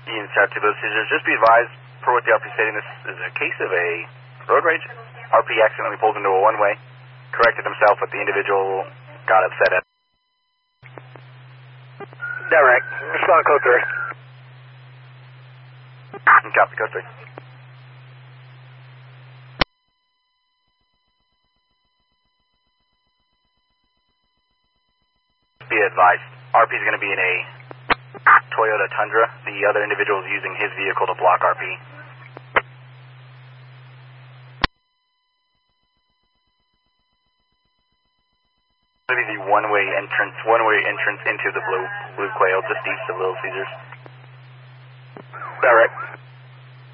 Ian South to Little Caesars. Just be advised, per what the RP stating, this is a case of a road rage. RP accidentally pulled into a one-way, corrected himself, but the individual got upset at. Direct. Respond code 3. Copy, code 3. Be advised, RP is going to be in a Toyota Tundra. The other individual is using his vehicle to block RP. It's going to be the one-way entrance into the Blue Quail, just east of Little Caesars.